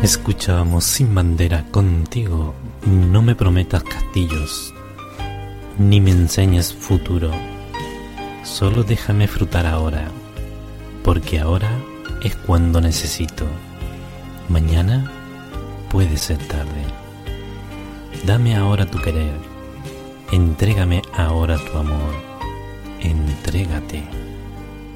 Escuchábamos Sin Bandera contigo. No me prometas castillos, ni me enseñes futuro. Solo déjame frutar ahora, porque ahora es cuando necesito. Mañana puede ser tarde. Dame ahora tu querer. Entrégame ahora tu amor. Entrégate.